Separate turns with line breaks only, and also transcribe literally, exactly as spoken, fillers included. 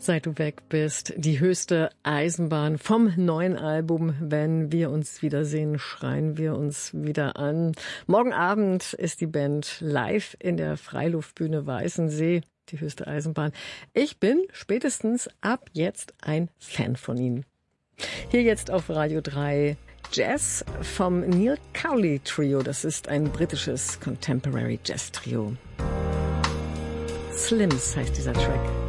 Seit du weg bist, die höchste Eisenbahn vom neuen Album. Wenn wir uns wiedersehen, schreien wir uns wieder an. Morgen Abend ist die Band live in der Freiluftbühne Weißensee, die höchste Eisenbahn. Ich bin spätestens ab jetzt ein Fan von ihnen. Hier jetzt auf Radio drei Jazz vom Neil Cowley Trio. Das ist ein britisches Contemporary Jazz Trio. Slims heißt dieser Track.